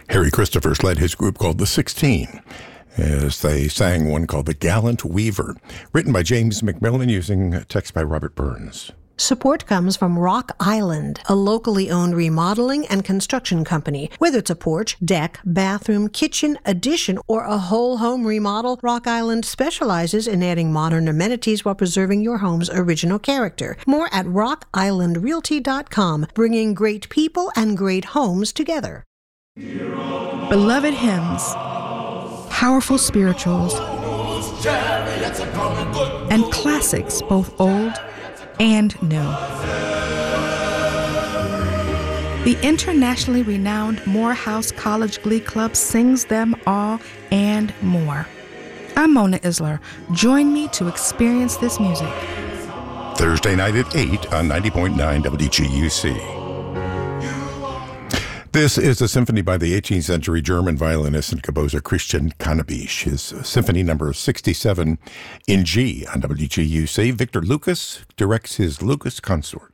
Harry Christophers led his group called the 16 as they sang one called The Gallant Weaver, written by James McMillan using text by Robert Burns. Support comes from Rock Island, a locally owned remodeling and construction company. Whether it's a porch, deck, bathroom, kitchen, addition, or a whole home remodel, Rock Island specializes in adding modern amenities while preserving your home's original character. More at rockislandrealty.com, bringing great people and great homes together. Beloved hymns, powerful spirituals, and classics, both old and new. The internationally renowned Morehouse College Glee Club sings them all and more. I'm Mona Isler. Join me to experience this music. Thursday night at 8 on 90.9 WGUC. This is a symphony by the 18th century German violinist and composer Christian Cannabich. His symphony number 67 in G on WGUC. Victor Lucas directs his Lucas Consort.